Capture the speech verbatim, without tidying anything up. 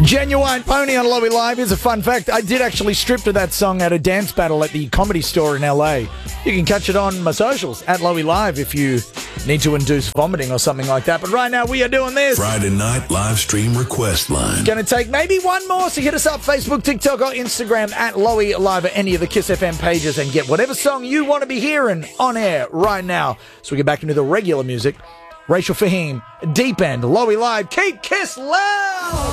Genuine Pony on Lowy Live. Here's a fun fact. I did actually strip to that song at a dance battle at the Comedy Store in L A. You can catch it on my socials at Lowy Live if you need to induce vomiting or something like that. But right now we are doing this. Friday night live stream request line. Going to take maybe one more, so hit us up Facebook, TikTok or Instagram at Lowy Live or any of the Kiss F M pages and get whatever song you want to be hearing on air right now. So we get back into the regular music. Rachel Fahim, Deep End, Lowy Live, keep Kiss loud!